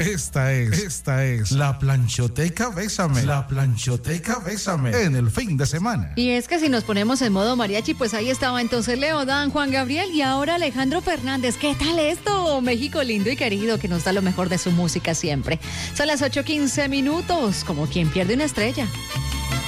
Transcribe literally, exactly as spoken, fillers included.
Esta es, esta es la planchoteca Bésame, la planchoteca Bésame en el fin de semana. Y es que si nos ponemos en modo mariachi, pues ahí estaba entonces Leo Dan, Juan Gabriel y ahora Alejandro Fernández. ¿Qué tal esto? México lindo y querido que nos da lo mejor de su música siempre. Son las ocho quince minutos, como quien pierde una estrella.